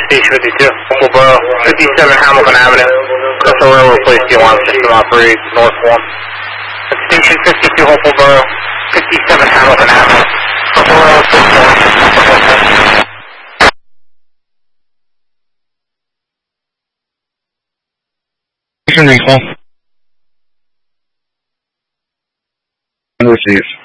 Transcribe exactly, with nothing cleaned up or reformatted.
Station fifty-two, Hoppleboro, fifty-seven Hamilton Avenue, Crystal Railroad Place, D one, system operates, North one. Station fifty-two, Hoppleboro, fifty-seven Hamilton Avenue, Crystal Railroad Place, D one, system Station recall. And receive.